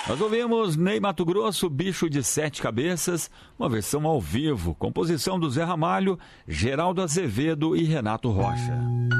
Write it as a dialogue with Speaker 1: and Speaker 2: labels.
Speaker 1: Nós ouvimos Ney Matogrosso, Bicho de Sete Cabeças, uma versão ao vivo, composição do Zé Ramalho, Geraldo Azevedo e Renato Rocha.